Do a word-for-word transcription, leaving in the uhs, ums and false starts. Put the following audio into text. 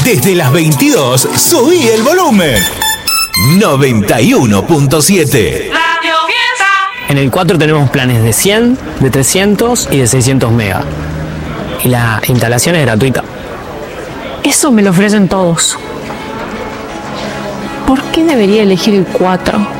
Desde las veintidós, subí el volumen. noventa y uno punto siete. En el cuatro tenemos planes de cien, de trescientos y de seiscientos mega. Y la instalación es gratuita. Eso me lo ofrecen todos. ¿Por qué debería elegir el cuatro?